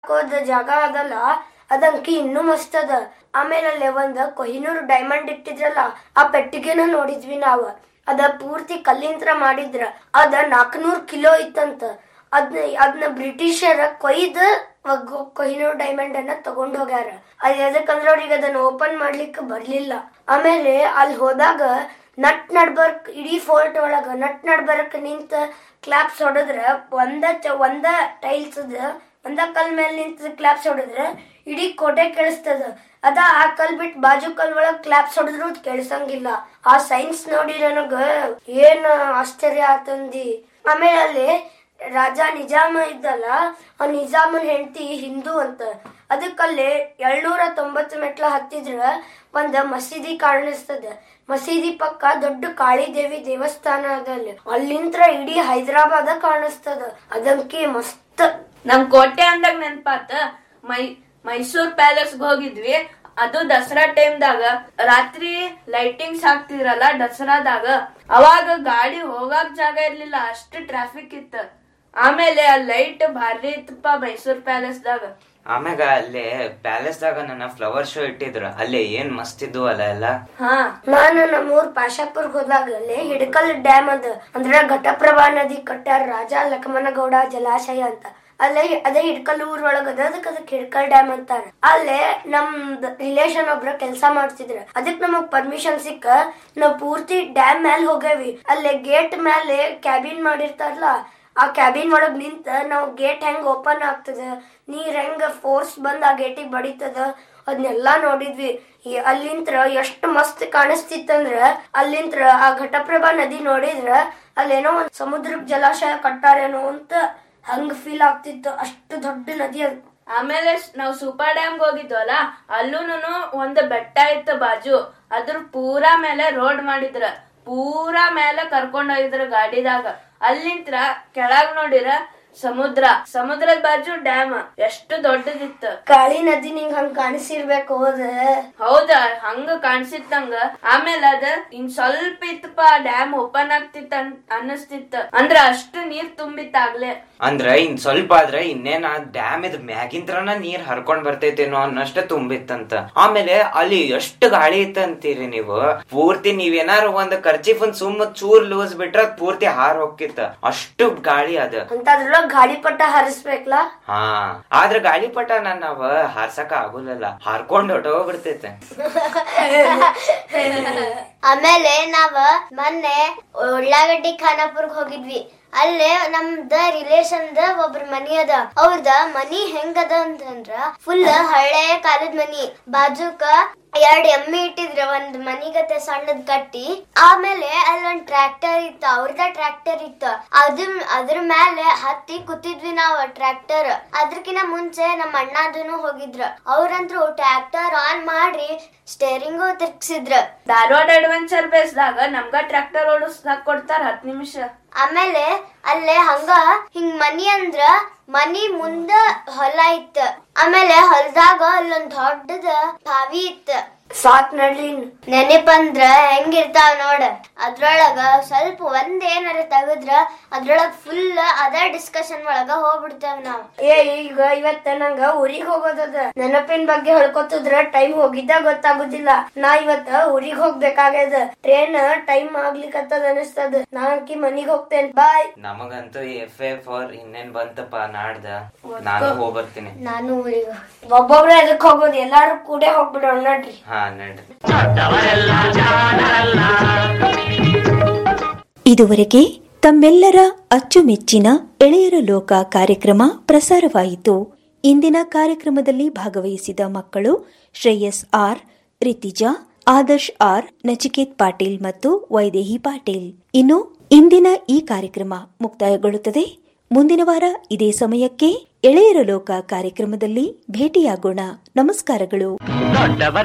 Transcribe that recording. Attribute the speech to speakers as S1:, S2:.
S1: ಜಾಗ ಅದಲ್ಲ ಅದಂಕಿ ಇನ್ನೂ ಮಸ್ತ್ ಅದ. ಆಮೇಲೆ ಅಲ್ಲೇ ಒಂದ್ ಕೊಹಿನೂರ್ ಡೈಮಂಡ್ ಇಟ್ಟಿದ್ರಲ್ಲ ಆ ಪೆಟ್ಟಿಗೆನ ನೋಡಿದ್ವಿ ನಾವ್. ಅದ ಪೂರ್ತಿ ಕಲ್ಲಿಂತ್ರ ಮಾಡಿದ್ರ. ಅದ 400 ಕಿಲೋ ಇತ್ತಂತ. ಅದನ್ನ ಬ್ರಿಟಿಷರ ಕೊಯ್ದು ಕೊಹಿನೂರ್ ಡೈಮಂಡ್ ಅನ್ನ ತಗೊಂಡ್ ಹೋಗ್ಯಾರ. ಅದ್ ಎದಕ್ಕಂದ್ರ ಅವ್ರಿಗೆ ಅದನ್ನ ಓಪನ್ ಮಾಡ್ಲಿಕ್ಕೆ ಬರ್ಲಿಲ್ಲ. ಆಮೇಲೆ ಅಲ್ಲಿ ಹೋದಾಗ ನಟ್ ನಡ್ಬರ್ಕ್ ಇಡೀ ಫೋರ್ಟ್ ಒಳಗ ನಟ್ ನಡ್ಬರ್ಕ್ ನಿಂತ ಕ್ಲಾಪ್ಸ್ ಹೊಡೆದ್ರ ಒಂದ ಟೈಲ್ಸ್ ಒಂದ ಕಲ್ ಮೇಲೆ ನಿಂತ ಕ್ಲಾಪ್ಸ್ ಹೊಡೆದ್ರ ಇಡೀ ಕೋಟೆ ಕೇಳಿಸ್ತದ. ಆ ಕಲ್ ಬಿಟ್ಟು ಬಾಜು ಕಲ್ ಒಳಗ್ ಕ್ಲಾಪ್ಸ್ ಹೊಡೆದ್ರು ಕೇಳಿಸಂಗಿಲ್ಲ. ಆ ಸೈನ್ಸ್ ನೋಡಿ ನನಗ ಏನ್ ಆಶ್ಚರ್ಯ ಆತಂದಿ. ಆಮೇಲೆ ಅಲ್ಲಿ ರಾಜ ನಿಜಾಮ ಇದ್ದಲ್ಲ, ಆ ನಿಜಾಮನ್ ಹೆಂಡತಿ ಹಿಂದೂ ಅಂತ. ಅದಕ್ಕಲ್ಲಿ 790 ಮೆಟ್ಲ ಹತ್ತಿದ್ರ ಒಂದ್ ಮಸೀದಿ ಕಾಣಿಸ್ತದ. ಮಸೀದಿ ಪಕ್ಕ ದೊಡ್ಡ ಕಾಳಿದೇವಿ ದೇವಸ್ಥಾನ ಅದಲ್ಲಿ. ಅಲ್ಲಿಂತ್ರ ಇಡೀ ಹೈದರಾಬಾದ ಕಾಣಿಸ್ತದ. ಅದಂಕಿ ಮಸ್ತ್.
S2: ನಮ್ ಕೋಟೆ ಅಂದಾಗ ನೆನ್ಪಾತ ಮೈಸೂರ್ ಪ್ಯಾಲೇಸ್ ಹೋಗಿದ್ವಿ. ಅದು ದಸರಾ ಟೈಮ್ದಾಗ ರಾತ್ರಿ ಲೈಟಿಂಗ್ಸ್ ಹಾಕ್ತಿದ್ರಲ್ಲ ದಸರಾದಾಗ, ಅವಾಗ ಗಾಡಿ ಹೋಗಾಕ್ ಜಾಗ ಇರ್ಲಿಲ್ಲ, ಅಷ್ಟು ಟ್ರಾಫಿಕ್ ಇತ್ತ. ಆಮೇಲೆ ಆ ಲೈಟ್ ಭಾರಿ ಇತ್ತಪ್ಪ ಮೈಸೂರ್ ಪ್ಯಾಲೇಸ್ದಾಗ.
S3: ಆಮ್ಯಾಗ ಅಲ್ಲೇ ಪ್ಯಾಲೇಸ್ದಾಗ ನನ್ನ ಫ್ಲವರ್ ಶೋ ಇಟ್ಟಿದ್ರ, ಅಲ್ಲೇ ಏನ್ ಮಸ್ತ್ ಇದ್ವು ಅಲ್ಲ ಎಲ್ಲ.
S1: ನಾನು ನಮ್ಮೂರ್ ಪಾಶಾಪುರ್ಗ್ ಹೋದಾಗ ಅಲ್ಲೇ ಹಿಡಕಲ್ ಡ್ಯಾಮ್ ಅದ, ಅಂದ್ರ ಘಟಪ್ರಭಾ ನದಿ ಕಟ್ಟಾರ ರಾಜ ಲಕ್ಷ್ಮಣಗೌಡ ಜಲಾಶಯ ಅಂತ. ಅದೇ ಹಿಡ್ಕಲ್ ಊರ್ ಒಳಗದ, ಅದಕ್ಕೆ ಹಿಡ್ಕಲ್ ಡ್ಯಾಮ್ ಅಂತಾರ. ಅಲ್ಲೇ ನಮ್ ರಿಲೇಷನ್ ಒಬ್ರ ಕೆಲ್ಸ ಮಾಡ್ತಿದ್ರ. ಅದಕ್ ನಮಗ್ ಪರ್ಮಿಷನ್ ಸಿಕ್ಕ ನಾವ್ ಪೂರ್ತಿ ಡ್ಯಾಮ್ ಮ್ಯಾಲ ಹೋಗೇವಿ. ಅಲ್ಲೇ ಗೇಟ್ ಮೇಲೆ ಕ್ಯಾಬಿನ್ ಮಾಡಿರ್ತಾರಲ್ಲ, ಆ ಕ್ಯಾಬಿನ್ ಒಳಗ್ ನಿಂತ ನಾವ್ ಗೇಟ್ ಹೆಂಗ್ ಓಪನ್ ಆಗ್ತದ, ನೀರ್ ಹೆಂಗ ಫೋರ್ಸ್ ಬಂದ್ ಆ ಗೇಟಿಗೆ ಬಡಿತದ, ಅದನ್ನೆಲ್ಲಾ ನೋಡಿದ್ವಿ. ಅಲ್ಲಿಂತ್ರ ಎಷ್ಟ್ ಮಸ್ತ್ ಕಾಣಿಸ್ತಿತ್ತಂದ್ರ, ಅಲ್ಲಿಂತ್ರ ಆ ಘಟಪ್ರಭಾ ನದಿ ನೋಡಿದ್ರ ಅಲ್ಲೇನೋ ಒಂದ್ ಸಮುದ್ರಕ್ ಜಲಾಶಯ ಕಟ್ಟಾರೇನೋ ಅಂತ ಹಂಗ ಫೀಲ್ ಆಗ್ತಿತ್ತು. ಅಷ್ಟು ದೊಡ್ಡ ನದಿ ಅದು.
S2: ಆಮೇಲೆ ನಾವ್ ಸೂಪರ್ ಡ್ಯಾಮ್ಗೆ ಹೋಗಿದ್ವಲ್ಲ, ಅಲ್ಲೂನು ಒಂದ್ ಬೆಟ್ಟ ಇತ್ತು ಬಾಜು. ಅದ್ರ ಪೂರಾ ಮೇಲೆ ರೋಡ್ ಮಾಡಿದ್ರ, ಪೂರಾ ಮೇಲೆ ಕರ್ಕೊಂಡ್ ಹೋಗಿದ್ರ ಗಾಡಿದಾಗ. ಅಲ್ಲಿಂತ್ರ ಕೆಳಗ್ ನೋಡಿರ ಸಮುದ್ರದ ಬಾಜು ಡ್ಯಾಮ್ ಎಷ್ಟು ದೊಡ್ಡದಿತ್ತು.
S1: ಕಾಳಿ ನದಿ ನಿಂಗ್ ಹಂಗ ಕಾಣಿಸಿರ್ಬೇಕು.
S2: ಹೌದ, ಹಂಗ ಕಾಣಿಸಿತ್ತಂಗ. ಆಮೇಲೆ ಅದ ಇನ್ ಸ್ವಲ್ಪ ಇತ್ತಪ್ಪ ಡ್ಯಾಮ್ ಓಪನ್ ಆಗ್ತಿತ್ತ ಅನ್ನಿಸ್ತಿತ್ತ. ಅಂದ್ರ ಅಷ್ಟು ನೀರ್ ತುಂಬಿತ್ತಾಗ್ಲೆ.
S3: ಅಂದ್ರ ಇನ್ ಸ್ವಲ್ಪ ಆದ್ರೆ ಇನ್ನೇನ ಡ್ಯಾಮ್ ಇದ್ ಮ್ಯಾಗಿಂತ್ರನ ನೀರ್ ಹರ್ಕೊಂಡ್ ಬರ್ತೈತೇನೋ ಅನ್ನಷ್ಟ ತುಂಬಿತ್ತಂತ. ಆಮೇಲೆ ಅಲ್ಲಿ ಎಷ್ಟು ಗಾಳಿ ಇತ್ತಂತೀರಿ ನೀವು. ಪೂರ್ತಿ ನೀವೇನಾರು ಒಂದ್ ಕರ್ಚಿಫ್ ಸುಮ್ಮ ಚೂರ್ ಲೂಸ್ ಬಿಟ್ರ ಪೂರ್ತಿ ಹಾರ್ ಹೋಗಿತ್ತ, ಅಷ್ಟು ಗಾಳಿ ಅದ.
S1: ಗಾಳಿಪಟ ಹಾರಿಸ್ಬೇಕಲ್ಲ.
S3: ಆದ್ರ ಗಾಳಿಪಟ ನಾವ್ ಹಾರ್ಸಕ ಆಗುಲ್ಲ, ಹಾರ್ಕೊಂಡ್ ಹೊಟ್ಟೋಗ್ಬಿಡ್ತೈತೆ.
S4: ಆಮೇಲೆ ನಾವ್ ಮೊನ್ನೆ ಉಳ್ಳಾಗಡ್ಡಿ ಖಾನಾಪುರ್ಗ್ ಹೋಗಿದ್ವಿ. ಅಲ್ಲೇ ನಮ್ದ ರಿಲೇಷನ್ ಒಬ್ರ ಮನಿ ಅದ. ಅವ್ರದ ಮನಿ ಹೆಂಗದ ಅಂತಂದ್ರ ಫುಲ್ ಹಳೆ ಕಾಲದ ಮನಿ. ಬಾಜುಕ 2 ಎಮ್ಮಿ ಇಟ್ಟಿದ್ರ, ಒಂದ್ ಮನಿಗತೆ ಸಣ್ಣದ್ ಕಟ್ಟಿ. ಆಮೇಲೆ ಅಲ್ಲೊಂದ್ ಟ್ರ್ಯಾಕ್ಟರ್ ಇತ್ತ, ಅವ್ರದ ಟ್ರ್ಯಾಕ್ಟರ್ ಇತ್ತ. ಅದ್ರ ಮೇಲೆ ಹತ್ತಿ ಕೂತಿದ್ವಿ ನಾವ್ ಟ್ರ್ಯಾಕ್ಟರ್. ಅದ್ರಕಿನ ಮುಂಚೆ ನಮ್ಮ ಅಣ್ಣದನು ಹೋಗಿದ್ರ. ಅವ್ರಂತ್ರು ಟ್ರ್ಯಾಕ್ಟರ್ ಆನ್ ಮಾಡಿ ಸ್ಟೇರಿಂಗು ತಿರ್ಗ್ಸಿದ್ರ.
S2: ಧಾರವಾಡ ಅಡ್ವೆಂಚರ್ ಬೇಸ್ದಾಗ ನಮ್ಗ ಟ್ರ್ಯಾಕ್ಟರ್ ಓಡಿಸ್ದಾಕ್ ಕೊಡ್ತಾರ 10 ನಿಮಿಷ.
S4: ಆಮೇಲೆ ಅಲ್ಲೇ ಹಂಗ ಹಿಂಗ್ ಮನಿ ಅಂದ್ರ ಮನಿ ಮುಂದ ಹೊಲ ಇತ್ತ. ಆಮೇಲೆ ಹೊಲದಾಗ ಅಲ್ಲೊಂದ್ ದೊಡ್ಡದ ಬಾವಿ ಇತ್ತ.
S1: ಸಾಕ್ ನಡ್ಲಿ.
S4: ನೆನಪಂದ್ರ ಹೆಂಗಿರ್ತಾವ ನೋಡ. ಅದ್ರೊಳಗ ಸ್ವಲ್ಪ ಒಂದೇನಾರ ತೆಗದ್ರ ಅದ್ರೊಳಗ ಫುಲ್ ಅದ ಡಿಸ್ಕಷನ್ ಒಳಗ ಹೋಗ್ಬಿಡ್ತೇವ್ ನಾವ್.
S1: ಈಗ ಇವತ್ತ ನಂಗ ಊರಿಗ್ ಹೋಗೋದದ. ನೆನಪಿನ ಬಗ್ಗೆ ಹೇಳ್ಕೊತಿದ್ರ ಟೈಮ್ ಹೋಗಿದ್ದ ಗೊತ್ತಾಗುದಿಲ್ಲ. ನಾ ಇವತ್ತ ಊರಿಗ್ ಹೋಗ್ಬೇಕಾಗ್ಯದ. ಟ್ರೈನ್ ಟೈಮ್ ಆಗ್ಲಿಕ್ಕತ್ತದ ಅನಿಸ್ತದ. ನಾಕಿ ಮನಿಗ್ ಹೋಗ್ತೇನೆ. ಬಾಯ್.
S3: ನಮಗಂತೂ FA4 ಇನ್ನೇನ್ ಬಂತಪ್ಪ ನಾಡ್ದ. ನಾನು ಹೋಗ್ಬರ್ತೀನಿ.
S4: ನಾನು ಊರಿಗೆ
S1: ಒಬ್ಬೊಬ್ರ ಎದಕ್ ಹೋಗೋದು, ಎಲ್ಲಾರು ಕೂಡ ಹೋಗ್ಬಿಡೋಣ ನಡ್ರಿ.
S5: ಇದುವರೆಗೆ ತಮ್ಮೆಲ್ಲರ ಅಚ್ಚುಮೆಚ್ಚಿನ ಎಳೆಯರ ಲೋಕ ಕಾರ್ಯಕ್ರಮ ಪ್ರಸಾರವಾಯಿತು. ಇಂದಿನ ಕಾರ್ಯಕ್ರಮದಲ್ಲಿ ಭಾಗವಹಿಸಿದ ಮಕ್ಕಳು ಶ್ರೇಯಸ್ ಆರ್, ರಿತಿಜಾ, ಆದರ್ಶ್ ಆರ್, ನಚಿಕೇತ್ ಪಾಟೀಲ್ ಮತ್ತು ವೈದೇಹಿ ಪಾಟೀಲ್. ಇನ್ನು ಇಂದಿನ ಈ ಕಾರ್ಯಕ್ರಮ ಮುಕ್ತಾಯಗೊಳ್ಳುತ್ತದೆ. ಮುಂದಿನ ವಾರ ಇದೇ ಸಮಯಕ್ಕೆ ಎಳೆಯರ ಲೋಕ ಕಾರ್ಯಕ್ರಮದಲ್ಲಿ ಭೇಟಿಯಾಗೋಣ. ನಮಸ್ಕಾರಗಳು.